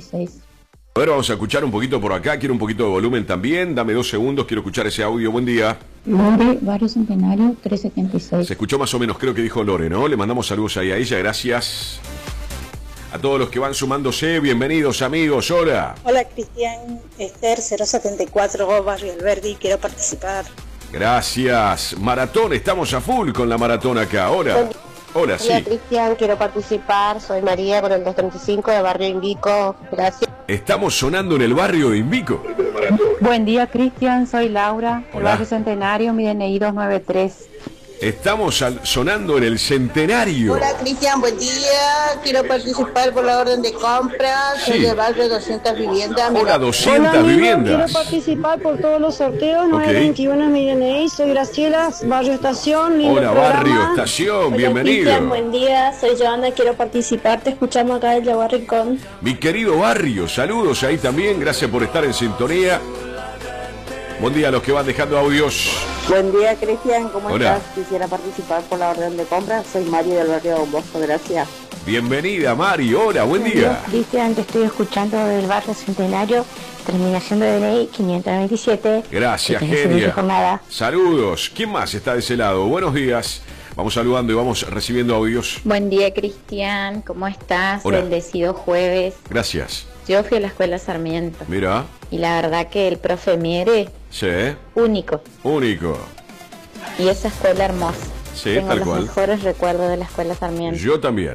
076. A ver, vamos a escuchar un poquito por acá. Quiero un poquito de volumen también. Dame 2 segundos, quiero escuchar ese audio. Buen día. Lore, Barrio Centenario, 376. Se escuchó más o menos, creo que dijo Lore, ¿no? Le mandamos saludos ahí a ella, gracias. A todos los que van sumándose, bienvenidos amigos, hola. Hola Cristian, Esther 074, Barrio Alberdi, quiero participar. Gracias. Maratón, estamos a full con la maratón acá. Hola. Hola, sí. Hola Cristian, quiero participar, soy María con el 235 de Barrio Invico, gracias. Estamos sonando en el barrio de Invico. Buen día Cristian, soy Laura, del Hola. Barrio Centenario, mi DNI 293. Estamos sonando en el Centenario. Hola Cristian, buen día, quiero participar por la orden de compra, soy Sí. del barrio 200 viviendas. Hola, 200 amigo, viviendas. quiero participar por todos los sorteos. 921 mi DNI, soy Graciela, Barrio Estación. lindo Hola, programa. barrio, estación, Hola, bienvenido. Cristian, buen día, soy Joana, quiero participar, te escuchamos acá del Yaguar Rincón. Mi querido barrio, saludos ahí también, gracias por estar en sintonía. Buen día a los que van dejando audios. Buen día Cristian, ¿cómo Hola. estás? Quisiera participar por la orden de compra, soy María del barrio Don Bosco, gracias. Bienvenida, Mari, hola, buen día. Cristian, te estoy escuchando del Barrio Centenario, terminación de DNI 597. Gracias, Que tengas una genia. feliz jornada. Saludos. ¿Quién más está de ese lado? Buenos días. Vamos saludando y vamos recibiendo audios. Buen día, Cristian, ¿cómo estás? Hola. Bendecido jueves. Gracias. Yo fui a la escuela Sarmiento Mira, y la verdad que el profe Miere, sí, único. único. Y esa escuela hermosa. Sí, Tengo tal los cual. mejores recuerdos de la escuela Sarmiento. Yo también.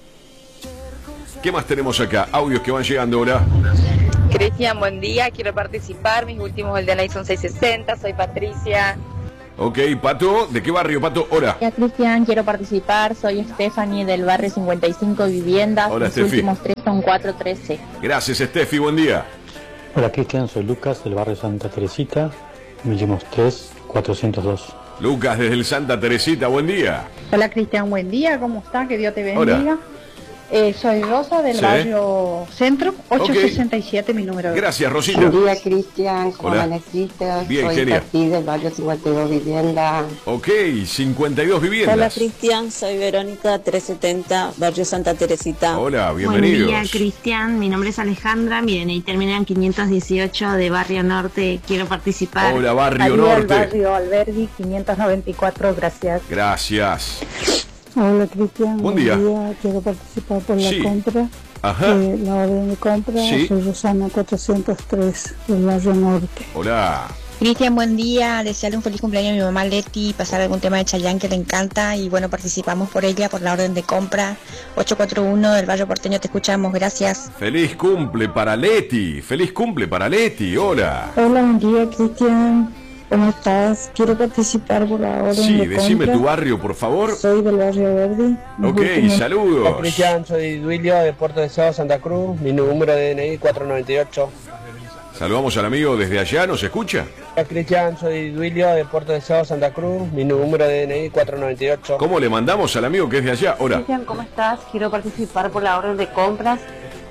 ¿Qué más tenemos acá? Audios que van llegando ahora. Cristian, buen día, quiero participar, mis últimos del DNI son 660, soy Patricia. Ok, Pato, ¿de qué barrio, Pato? Hola. Hola, Cristian, quiero participar. Soy Stephanie del Barrio 55 Viviendas. Hola, Los Steffi. últimos 3 son 413. Gracias, Steffi, buen día. Hola Cristian, soy Lucas del barrio Santa Teresita, últimos 3, 402. Lucas desde el Santa Teresita, buen día. Hola Cristian, buen día, ¿cómo está? Que Dios te Hola. bendiga. Soy Rosa del Sí. barrio Centro, 867 mi número. Gracias, Rosita. Buen día Cristian, ¿cómo Hola. amaneciste? Bien, soy genia. Tati del barrio 52 viviendas. Ok, 52 viviendas. Hola Cristian, soy Verónica 370, Barrio Santa Teresita. Hola, bienvenidos. Buen día Cristian, mi nombre es Alejandra, mi DNI termina en 518 de Barrio Norte, quiero participar. Hola, Barrio María del Norte. Barrio Alberdi, 594, gracias. Gracias. Hola Cristian, Buen día. quiero participar por Sí. compra. Ajá. La orden de compra, Sí. soy Rosana 403 del Barrio Norte. Hola. Cristian, buen día. Desearle un feliz cumpleaños a mi mamá Leti, pasar algún tema de Chayanne que le encanta y bueno, participamos por ella, por la orden de compra. 841 del barrio porteño, te escuchamos, gracias. Feliz cumple para Leti. Feliz cumple para Leti. Hola. Hola, buen día Cristian, ¿cómo estás? Quiero participar por la orden Sí, de decime compra. tu barrio, por favor. Soy del Barrio Verde. Ok, saludos. Cristian, soy Duilio de Puerto Deseado, Santa Cruz, mi número de DNI 498. Saludamos al amigo desde allá, ¿nos escucha? Hola Cristian, soy Duilio de Puerto Deseado, Santa Cruz, mi número de DNI 498. ¿Cómo le mandamos al amigo que es de allá? Hola. Cristian, ¿cómo estás? Quiero participar por la orden de compras.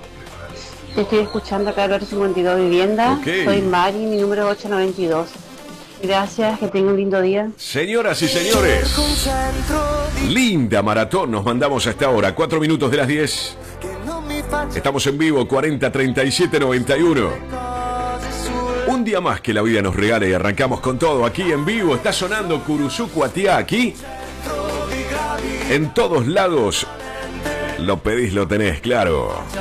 Te estoy escuchando acá del barrio 52 Vivienda. Ok. Soy Mari, mi número es 892. Gracias, que tenga un lindo día. Señoras y señores, linda maratón nos mandamos a esta hora, 4 minutos de las 10. Estamos en vivo, 40 37 91. Un día más que la vida nos regala y arrancamos con todo aquí en vivo. Está sonando Curuzú Cuatiá aquí. En todos lados lo pedís, lo tenés, claro.